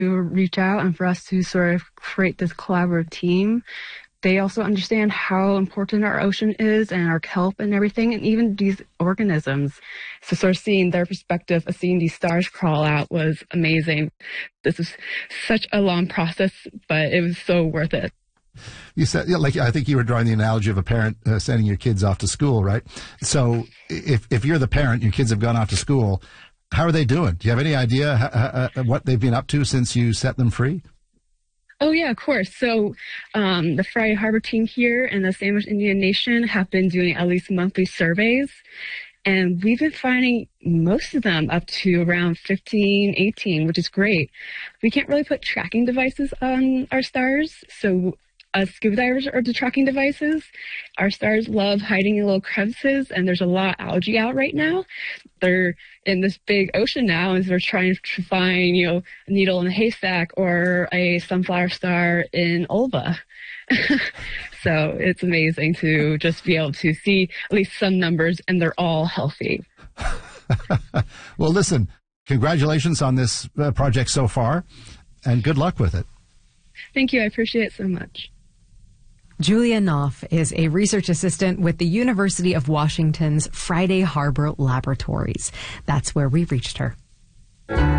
to reach out and for us to sort of create this collaborative team. They also understand how important our ocean is and our kelp and everything, and even these organisms. So sort of seeing their perspective of seeing these stars crawl out was amazing. This is such a long process, but it was so worth it. You said, like, I think you were drawing the analogy of a parent sending your kids off to school, right? So if you're the parent, your kids have gone off to school, how are they doing? Do you have any idea what they've been up to since you set them free? Oh, yeah, of course. So the Friday Harbor team here and the Sandwich Indian Nation have been doing at least monthly surveys. And we've been finding most of them up to around 15, 18, which is great. We can't really put tracking devices on our stars. So us scuba divers are the tracking devices. Our stars love hiding in little crevices, and there's a lot of algae out right now. They're in this big ocean now, and they're trying to find, a needle in a haystack or a sunflower star in Ulva. So it's amazing to just be able to see at least some numbers, and they're all healthy. Well, listen, congratulations on this project so far, and good luck with it. Thank you. I appreciate it so much. Julia Knopf is a research assistant with the University of Washington's Friday Harbor Laboratories. That's where we reached her.